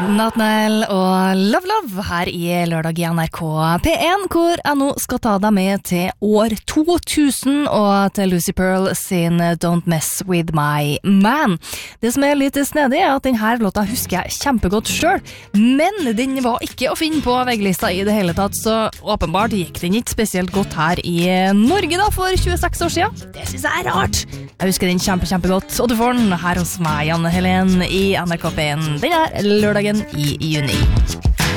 Nathaniel og Love Love her i lørdag i NRK P1, hvor jeg nå skal ta deg med til år 2000 og til Lucy Pearl sin Don't Mess With My Man. Det som er litt snedig er at denne låta husker jeg kjempegodt selv, men den var ikke å finne på VG-lista i det hele tatt, så åpenbart gikk den ikke spesielt godt her i Norge da for 26 år siden. Det synes jeg er rart. Jeg husker den kjempegodt, og du får den her hos meg, Janne Helen, i NRK P1 den her lørdagen i juni.